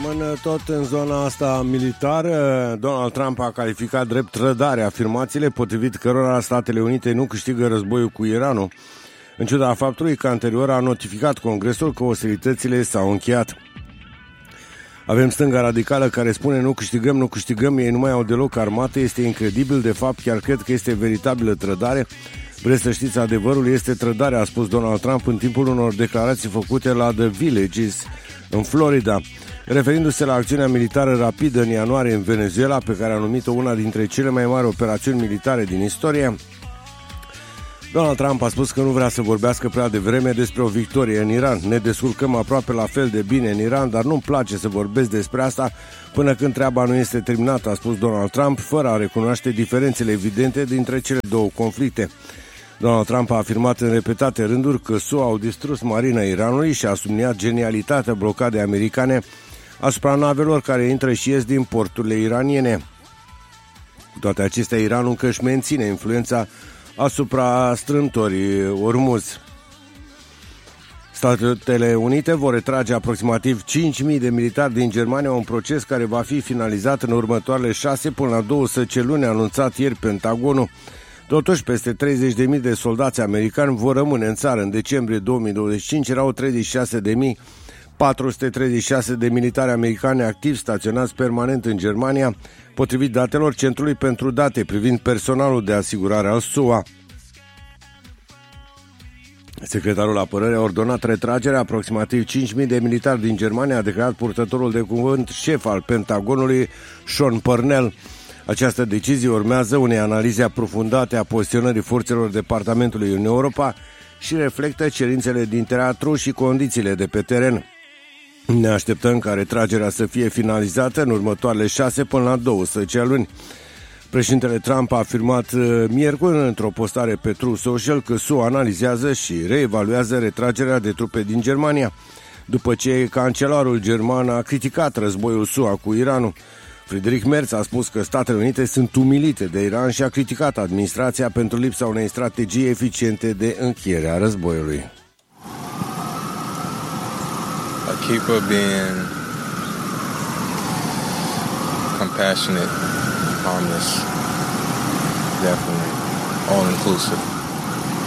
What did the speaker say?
Rămân tot în zona asta militară. Donald Trump a calificat drept trădare afirmațiile potrivit cărora Statele Unite nu câștigă războiul cu Iranul, în ciuda faptului că anterior a notificat Congresul că ostilitățile s-au încheiat. Avem stânga radicală care spune nu câștigăm, ei nu mai au deloc armată, este incredibil, de fapt chiar cred că este veritabilă trădare. Vreți să știți adevărul, este trădare, a spus Donald Trump în timpul unor declarații făcute la The Villages în Florida, referindu-se la acțiunea militară rapidă în ianuarie în Venezuela, pe care a numit-o una dintre cele mai mari operațiuni militare din istorie. Donald Trump a spus că nu vrea să vorbească prea devreme despre o victorie în Iran. Ne descurcăm aproape la fel de bine în Iran, dar nu-mi place să vorbesc despre asta până când treaba nu este terminată, a spus Donald Trump, fără a recunoaște diferențele evidente dintre cele două conflicte. Donald Trump a afirmat în repetate rânduri că SUA au distrus marina Iranului și a subliniat genialitatea blocadei americane asupra navelor care intră și ies din porturile iraniene. Cu toate acestea, Iranul încă își menține influența asupra strâmtorii Ormuz. Statele Unite vor retrage aproximativ 5.000 de militari din Germania, un proces care va fi finalizat în următoarele 6 până la 12 luni, a anunțat ieri Pentagonul. Totuși, peste 30.000 de soldați americani vor rămâne în țară. În decembrie 2025 erau 36.436 de militari americani activi staționați permanent în Germania, potrivit datelor Centrului pentru Date privind personalul de asigurare al SUA. Secretarul Apărării a ordonat retragerea aproximativ 5.000 de militari din Germania, a declarat purtătorul de cuvânt șef al Pentagonului, Sean Parnell. Această decizie urmează unei analize aprofundate a poziționării forțelor Departamentului Uniunii Europa și reflectă cerințele din teatru și condițiile de pe teren. Ne așteptăm ca retragerea să fie finalizată în următoarele 6 până la 12 luni. Președintele Trump a afirmat miercuri într-o postare pe Truth Social că SUA analizează și reevaluează retragerea de trupe din Germania, după ce cancelarul german a criticat războiul SUA cu Iranul. Friedrich Merz a spus că Statele Unite sunt umilite de Iran și a criticat administrația pentru lipsa unei strategii eficiente de încheiere a războiului. I keep her being compassionate, harmless, definitely all-inclusive.